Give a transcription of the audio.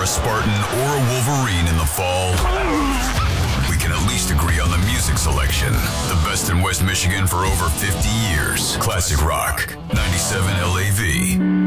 Spartan or a Wolverine in the fall, we can at least agree on the music selection. The best in West Michigan for over 50 years. Classic Rock, 97 LAV.